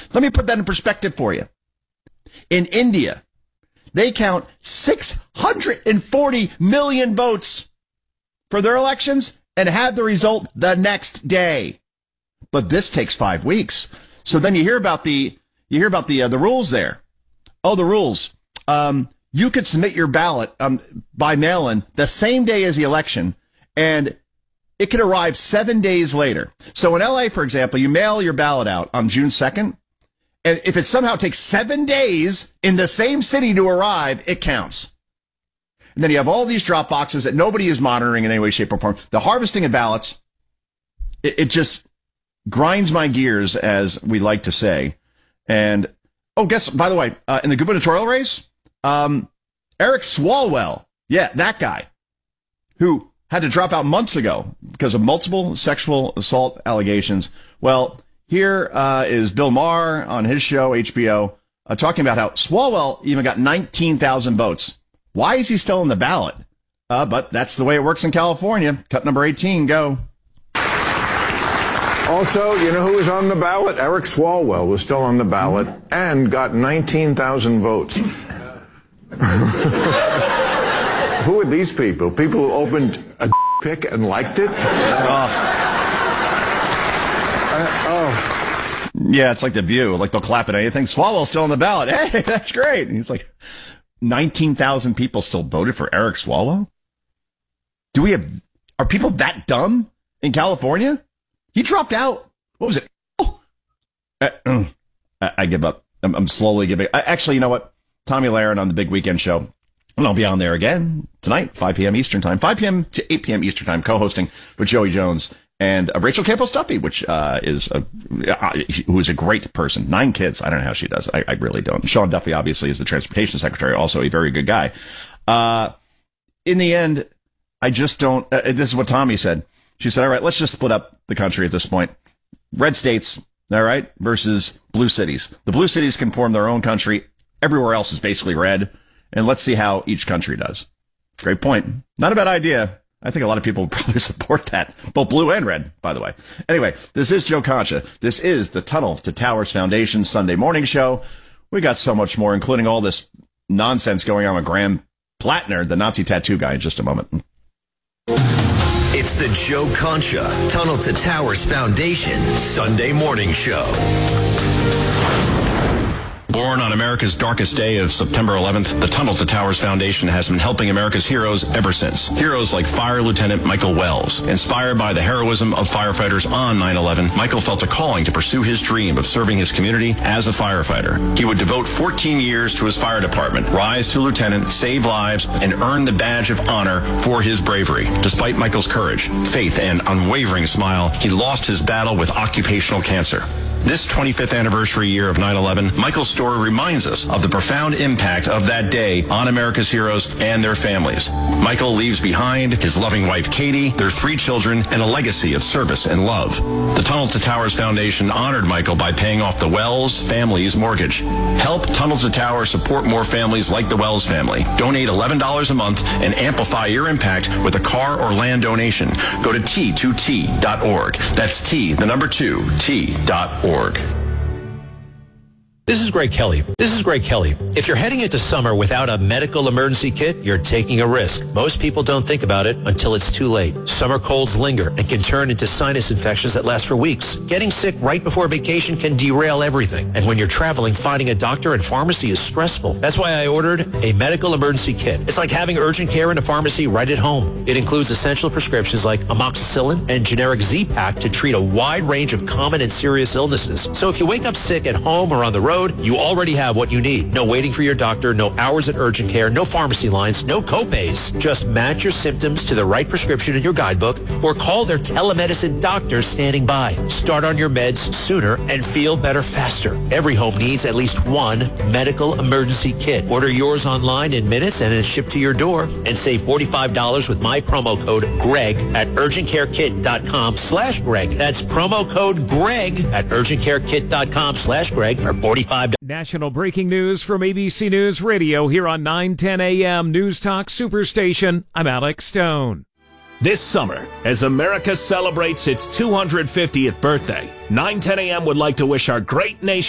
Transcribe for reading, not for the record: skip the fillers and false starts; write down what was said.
Let me put that in perspective for you. In India, they count 640 million votes for their elections and have the result the next day. But this takes 5 weeks. So then you hear about the rules there. Oh, the rules. You could submit your ballot by mail-in the same day as the election, and it could arrive 7 days later. So in LA, for example, you mail your ballot out on June 2nd, and if it somehow takes 7 days in the same city to arrive, it counts. And then you have all these drop boxes that nobody is monitoring in any way, shape, or form. The harvesting of ballots, it just grinds my gears, as we like to say. And, by the way, in the gubernatorial race, Eric Swalwell, that guy, who had to drop out months ago because of multiple sexual assault allegations. Well, here is Bill Maher on his show, HBO, talking about how Swalwell even got 19,000 votes. Why is he still on the ballot? But that's the way it works in California. Cut number 18, go. Also, you know who was on the ballot? Eric Swalwell was still on the ballot and got 19,000 votes. Who are these people? People who opened a pic and liked it? Yeah, it's like The View. Like, they'll clap at anything. Swalwell's still on the ballot. Hey, that's great. And he's like, 19,000 people still voted for Eric Swalwell? Are people that dumb in California? He dropped out. What was it? I give up. I'm slowly giving. Actually, you know what? Tommy Lahren on the Big Weekend Show. And I'll be on there again tonight, 5 p.m. Eastern Time, 5 p.m. to 8 p.m. Eastern Time, co-hosting with Joey Jones and Rachel Campos Duffy, who is a great person. 9 kids. I don't know how she does. I really don't. Sean Duffy, obviously, is the transportation secretary, also a very good guy. In the end, I just don't. This is what Tommy said. She said, all right, let's just split up the country at this point. Red states, all right, versus blue cities. The blue cities can form their own country. Everywhere else is basically red. And let's see how each country does. Great point. Not a bad idea. I think a lot of people would probably support that. Both blue and red, by the way. Anyway, this is Joe Concha. This is the Tunnel to Towers Foundation Sunday morning show. We got so much more, including all this nonsense going on with Graham Plattner, the Nazi tattoo guy, in just a moment. It's the Joe Concha Tunnel to Towers Foundation Sunday morning show. Born on America's darkest day of September 11th, the Tunnel to Towers Foundation has been helping America's heroes ever since. Heroes like Fire Lieutenant Michael Wells. Inspired by the heroism of firefighters on 9/11, Michael felt a calling to pursue his dream of serving his community as a firefighter. He would devote 14 years to his fire department, rise to lieutenant, save lives, and earn the badge of honor for his bravery. Despite Michael's courage, faith, and unwavering smile, he lost his battle with occupational cancer. This 25th anniversary year of 9/11, Michael's story reminds us of the profound impact of that day on America's heroes and their families. Michael leaves behind his loving wife, Katie, their 3 children, and a legacy of service and love. The Tunnel to Towers Foundation honored Michael by paying off the Wells family's mortgage. Help Tunnel to Towers support more families like the Wells family. Donate $11 a month and amplify your impact with a car or land donation. Go to T2T.org. That's T, the number 2, T.org. This is Greg Kelly. If you're heading into summer without a medical emergency kit, you're taking a risk. Most people don't think about it until it's too late. Summer colds linger and can turn into sinus infections that last for weeks. Getting sick right before vacation can derail everything. And when you're traveling, finding a doctor and pharmacy is stressful. That's why I ordered a medical emergency kit. It's like having urgent care in a pharmacy right at home. It includes essential prescriptions like amoxicillin and generic Z-Pak to treat a wide range of common and serious illnesses. So if you wake up sick at home or on the road, you already have what you need. No waiting for your doctor, no hours at urgent care, no pharmacy lines, no copays. Just match your symptoms to the right prescription in your guidebook or call their telemedicine doctor standing by. Start on your meds sooner and feel better faster. Every home needs at least one medical emergency kit. Order yours online in minutes and it's shipped to your door. And save $45 with my promo code GREG at urgentcarekit.com/Greg. That's promo code GREG at urgentcarekit.com/Greg for $45. National breaking news from ABC News Radio here on 910 AM News Talk Superstation. I'm Alex Stone. This summer, as America celebrates its 250th birthday, 910 AM would like to wish our great nation